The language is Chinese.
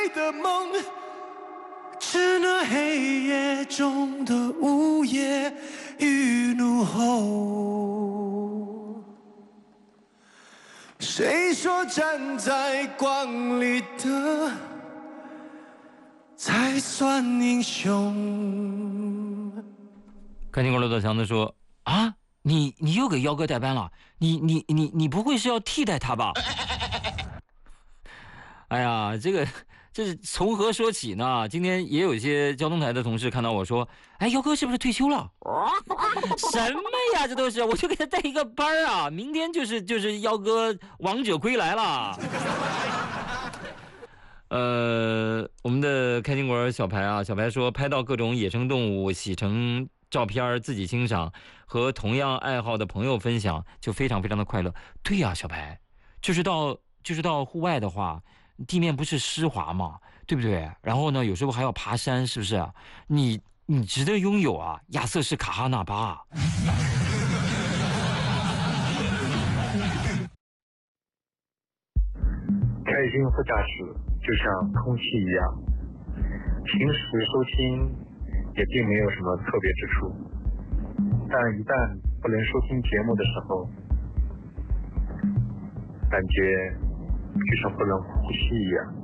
的梦，是那黑夜中的午夜与怒吼。谁说站在光里的才算英雄？ 看见过骆驼强的说啊，你又给幺哥代班了，你不会是要替代他吧？哎呀，这是从何说起呢？今天也有一些交通台的同事看到我说，哎，姚哥是不是退休了？什么呀，这都是，我就给他带一个班啊，明天就是姚哥王者归来了。我们的开心果小排啊，小排说拍到各种野生动物，洗成照片自己欣赏，和同样爱好的朋友分享，就非常非常的快乐。对呀，小排，就是到户外的话，地面不是湿滑嘛，对不对？然后呢，有时候还要爬山，是不是？你值得拥有啊，亚瑟士卡哈纳巴。 开心和驾驶就像空气一样，平时收听也并没有什么特别之处，但一旦不能收听节目的时候，感觉就像不能呼吸一样。